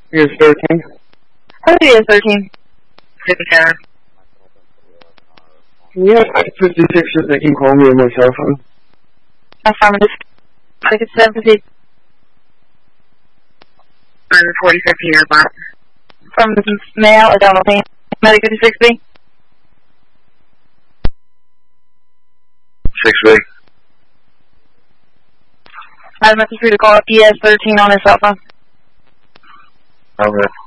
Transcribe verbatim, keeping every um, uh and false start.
E S thirteen. Hello, E S thirteen. Taking care. Yeah, fifty-six is making call me on my cell phone. Affirmative. Ticket seven fifty. I'm forty fifteen airport. From the male, Adele Payne. Medic fifty-six B. six B. I have a message for you to call E S thirteen on his cell phone. Okay.